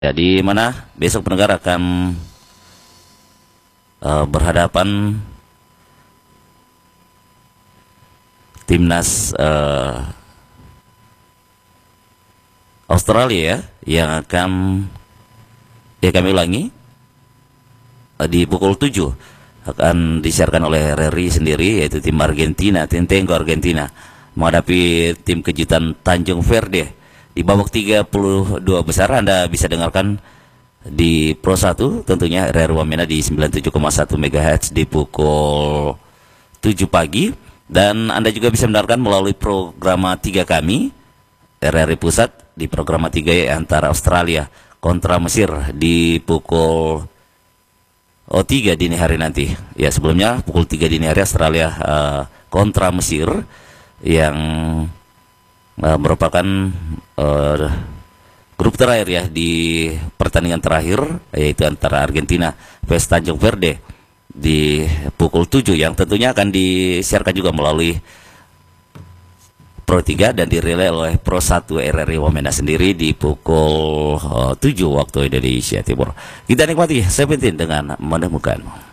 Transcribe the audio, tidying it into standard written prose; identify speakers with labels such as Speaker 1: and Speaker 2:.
Speaker 1: Jadi mana besok pendengar akan berhadapan timnas Australia ya, yang akan kami ulangi di pukul 7 akan disiarkan oleh RRI sendiri, yaitu tim Argentina, tim Tenggo Argentina menghadapi tim kejutan Tanjung Verde di babak 32 besar. Anda bisa dengarkan di Pro 1 tentunya RRI Wamena di 97,1 MHz di pukul 7 pagi, dan Anda juga bisa mendengarkan melalui program 3 kami RRI Pusat di program 3 antara Australia kontra Mesir di pukul 3 dini hari nanti. Ya, sebelumnya pukul 3 dini hari Australia kontra Mesir yang merupakan grup terakhir ya di pertandingan terakhir, yaitu antara Argentina vs Tanjung Verde di pukul 7 yang tentunya akan disiarkan juga melalui Pro 3 dan dirilai oleh Pro 1 RRI Wamena sendiri di pukul 7 waktu Indonesia Timur. Kita nikmati Seventeen dengan menemukanmu.